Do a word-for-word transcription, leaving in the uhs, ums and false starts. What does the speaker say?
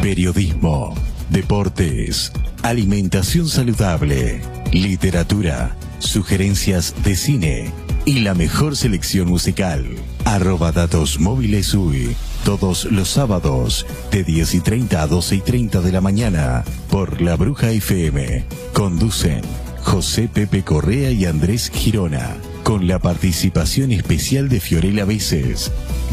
Periodismo, deportes, alimentación saludable, literatura, sugerencias de cine y la mejor selección musical. Arroba Datos Móviles U Y. Todos los sábados de diez y treinta a doce y treinta de la mañana por La Bruja F M. Conducen José Pepe Correa y Andrés Girona, con la participación especial de Fiorella Veces.